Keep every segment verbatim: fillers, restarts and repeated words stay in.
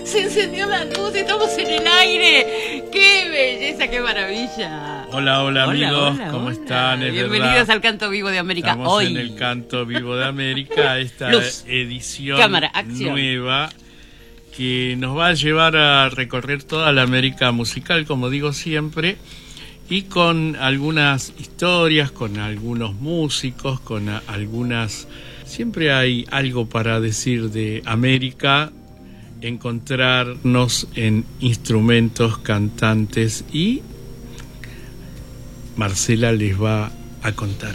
Se encendió la luz, estamos en el aire. ¡Qué belleza, qué maravilla! Hola, hola, hola amigos, hola, ¿cómo hola. están? Es Bienvenidos verdad, al Canto Vivo de América. estamos Hoy en el Canto Vivo de América, esta Luz, edición cámara, acción. nueva que nos va a llevar a recorrer toda la América musical, como digo siempre, y con algunas historias, con algunos músicos, con a- algunas... Siempre hay algo para decir de América, encontrarnos en instrumentos, cantantes, y Marcela les va a contar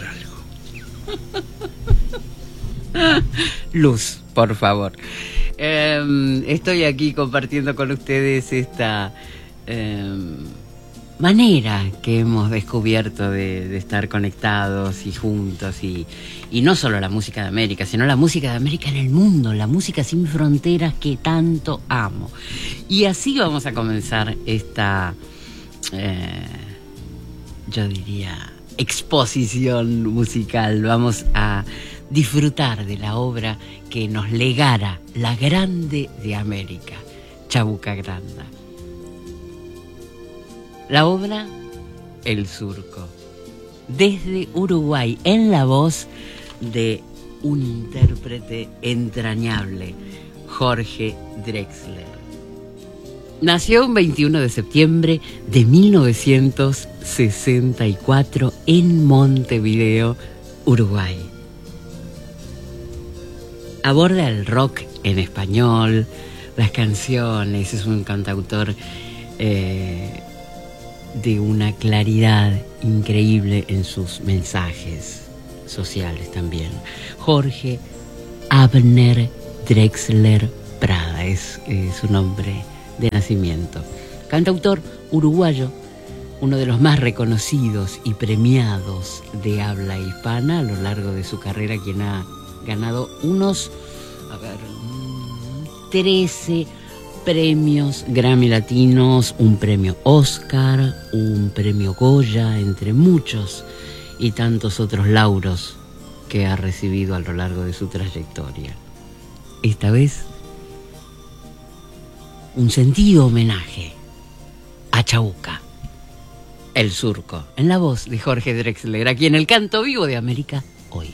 algo. Luz, por favor. Eh, estoy aquí compartiendo con ustedes esta eh, manera que hemos descubierto de, de estar conectados y juntos, y, y no solo la música de América, sino la música de América en el mundo, la música sin fronteras que tanto amo. Y así vamos a comenzar esta, eh, yo diría, exposición musical. Vamos a disfrutar de la obra que nos legara la Grande de América, Chabuca Granda. La obra El Surco, desde Uruguay, en la voz de un intérprete entrañable, Jorge Drexler. Nació un veintiuno de septiembre de mil novecientos sesenta y cuatro en Montevideo, Uruguay. Aborda el rock en español, las canciones, es un cantautor eh, de una claridad increíble en sus mensajes sociales también. Jorge Abner Drexler Prada es, es su nombre de nacimiento. Cantautor uruguayo, uno de los más reconocidos y premiados de habla hispana a lo largo de su carrera, quien ha ganado unos, a ver, trece premios Grammy Latinos, un premio Oscar, un premio Goya, entre muchos y tantos otros lauros que ha recibido a lo largo de su trayectoria. Esta vez, un sentido homenaje a Chabuca, El Surco, en la voz de Jorge Drexler, aquí en el Canto Vivo de América, hoy.